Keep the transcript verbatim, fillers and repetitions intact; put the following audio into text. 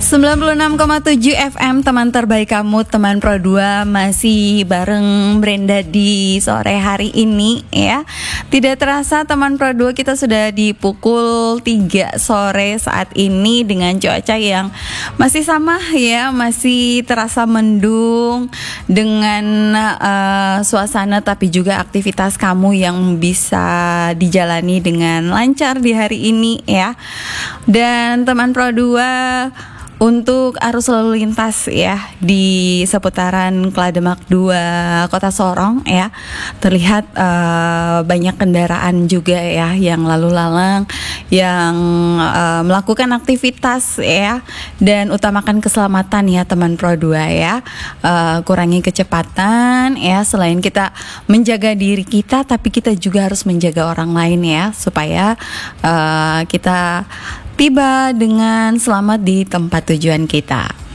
sembilan puluh enam koma tujuh F M, teman terbaik kamu, teman Pro dua, masih bareng Brenda di sore hari ini ya. Tidak terasa teman Pro dua, kita sudah di pukul tiga sore saat ini dengan cuaca yang masih sama ya, masih terasa mendung dengan uh, suasana tapi juga aktivitas kamu yang bisa dijalani dengan lancar di hari ini ya. Dan teman Pro dua, untuk arus lalu lintas ya di seputaran Klademak dua Kota Sorong ya, terlihat uh, banyak kendaraan juga ya yang lalu lalang, yang uh, melakukan aktivitas ya, dan utamakan keselamatan ya teman Pro dua ya. Uh, kurangi kecepatan ya, selain kita menjaga diri kita, tapi kita juga harus menjaga orang lain ya, supaya uh, kita tiba dengan selamat di tempat tujuan kita.